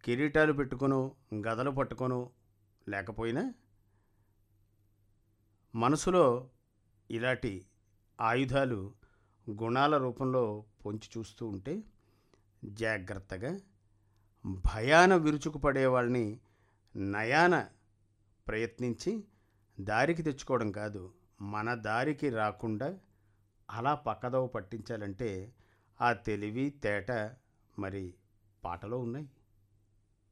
కిరీటాలు పెట్టుకొనో గదలు పట్టుకొనో లేకపోయినా మనసులో ఇలాంటి ఆయుధాలు గుణాల రూపంలో పొంచి చూస్తూ ఉంటే జాగ్రత్తగా భయాన విరుచుకుపడే వాళ్ళని నయాన ప్రయత్నించి దారికి తెచ్చుకోవడం కాదు, మన దారికి రాకుండా అలా పక్కదోవ పట్టించాలంటే ఆ తెలివి తేట మరి పాటలో ఉన్నాయి.